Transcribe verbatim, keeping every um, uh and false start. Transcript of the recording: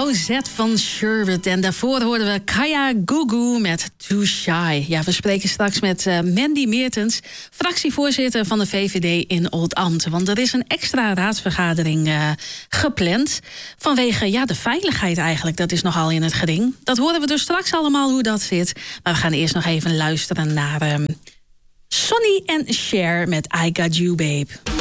Rosette van Sherwood. En daarvoor hoorden we Kaya Gugu met Too Shy. Ja, we spreken straks met uh, Mandy Meertens, fractievoorzitter van de V V D in Oldambt. Want er is een extra raadsvergadering uh, gepland. Vanwege ja, de veiligheid eigenlijk, dat is nogal in het geding. Dat horen we dus straks allemaal hoe dat zit. Maar we gaan eerst nog even luisteren naar um, Sonny en Cher met I Got You Babe.